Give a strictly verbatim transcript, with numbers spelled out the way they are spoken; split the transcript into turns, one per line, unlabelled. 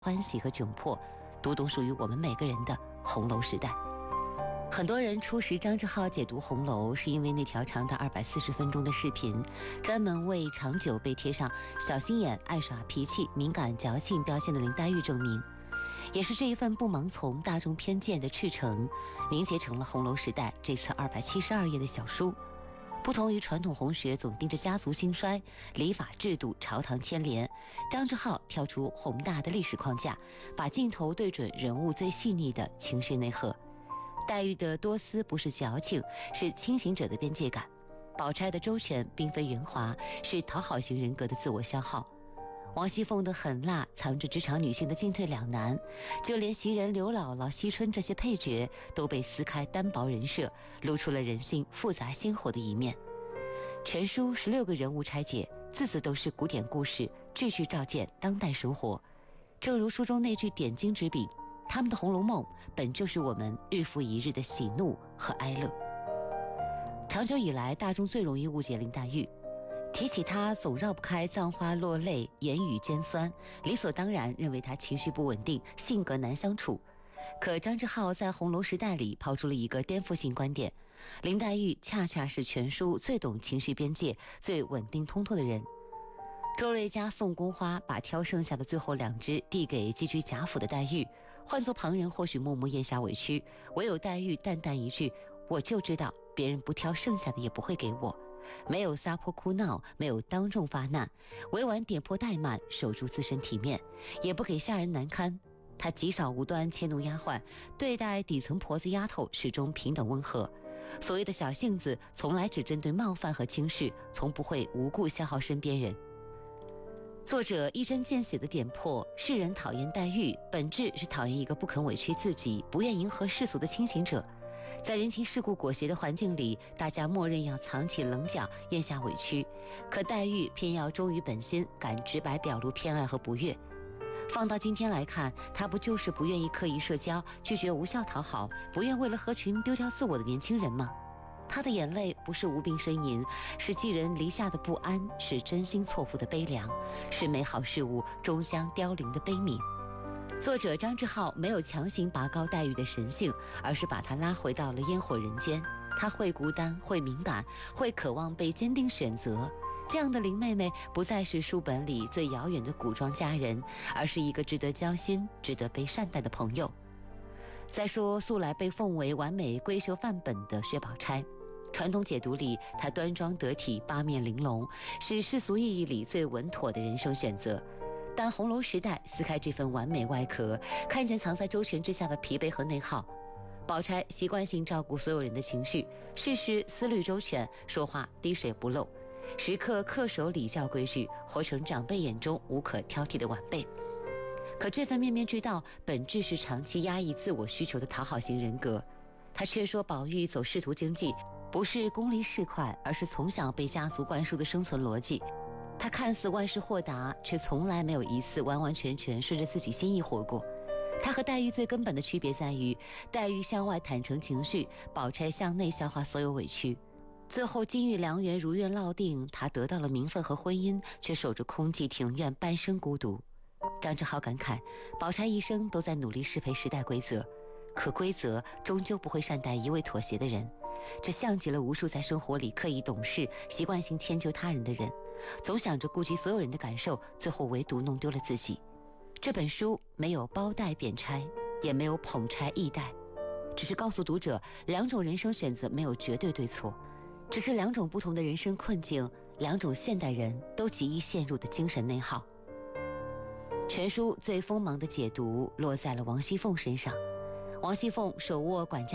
欢喜和窘迫，读懂属于我们每个人的红楼时代。很多人初识张志浩解读红楼，是因为那条长达二百四十分钟的视频，专门为长久被贴上小心眼、爱耍脾气、敏感矫情标签的林黛玉证明。也是这一份不盲从大众偏见的赤诚，凝结成了红楼时代这次二百七十二页的小书。不同于传统红学总盯着家族兴衰、礼法制度、朝堂牵连，张志浩跳出宏大的历史框架，把镜头对准人物最细腻的情绪内核。黛玉的多思不是矫情，是清醒者的边界感；宝钗的周全并非圆滑，是讨好型人格的自我消耗；王熙凤的狠辣藏着职场女性的进退两难，就连袭人、刘姥姥、惜春这些配角都被撕开单薄人设，露出了人性复杂鲜活的一面。全书十六个人物拆解，字字都是古典故事，句句照见当代生活。正如书中那句点睛之笔，他们的《红楼梦》本就是我们日复一日的喜怒和哀乐。长久以来，大众最容易误解林黛玉，提起她总绕不开葬花落泪、言语尖酸，理所当然认为她情绪不稳定，性格难相处。可张志浩在红楼时代里抛出了一个颠覆性观点，林黛玉恰恰是全书最懂情绪边界、最稳定通透的人。周瑞家送宫花，把挑剩下的最后两支递给寄居贾府的黛玉，换作旁人或许默默咽下委屈，唯有黛玉淡淡一句：我就知道别人不挑剩下的也不会给我。没有撒泼哭闹，没有当众发难，委婉点破怠慢，守住自身体面，也不给下人难堪。他极少无端迁怒丫鬟，对待底层婆子丫头始终平等温和。所谓的小性子，从来只针对冒犯和轻视，从不会无故消耗身边人。作者一针见血地点破，世人讨厌黛玉，本质是讨厌一个不肯委屈自己、不愿迎合世俗的清醒者。在人情世故裹挟的环境里，大家默认要藏起棱角，咽下委屈，可黛玉偏要忠于本心，敢直白表露偏爱和不悦。放到今天来看，她不就是不愿意刻意社交，拒绝无效讨好，不愿为了合群丢掉自我的年轻人吗？她的眼泪不是无病呻吟，是寄人篱下的不安，是真心错付的悲凉，是美好事物终将凋零的悲悯。作者张志浩没有强行拔高黛玉的神性，而是把她拉回到了烟火人间。她会孤单，会敏感，会渴望被坚定选择。这样的林妹妹不再是书本里最遥远的古装佳人，而是一个值得交心、值得被善待的朋友。再说素来被奉为完美闺秀范本的薛宝钗，传统解读里她端庄得体、八面玲珑，是世俗意义里最稳妥的人生选择。但红楼时代撕开这份完美外壳，看见藏在周全之下的疲惫和内耗。宝钗习惯性照顾所有人的情绪，事事思虑周全，说话滴水不漏，时刻恪守礼教规矩，活成长辈眼中无可挑剔的晚辈。可这份面面俱到，本质是长期压抑自我需求的讨好型人格。他却说宝玉走仕途经济，不是功利市侩，而是从小被家族灌输的生存逻辑。他看似万事豁达，却从来没有一次完完全全顺着自己心意活过。他和黛玉最根本的区别在于，黛玉向外坦诚情绪，宝钗向内消化所有委屈。最后金玉良缘如愿落定，他得到了名分和婚姻，却守着空寂庭院，半生孤独。张志浩感慨，宝钗一生都在努力适配时代规则，可规则终究不会善待一味妥协的人。这像极了无数在生活里刻意懂事、习惯性迁就他人的人，总想着顾及所有人的感受，最后唯独弄丢了自己。这本书没有褒带贬钗，也没有捧钗义带，只是告诉读者，两种人生选择没有绝对对错，只是两种不同的人生困境，两种现代人都极易陷入的精神内耗。全书最锋芒的解读落在了王熙凤身上。王熙凤手握管家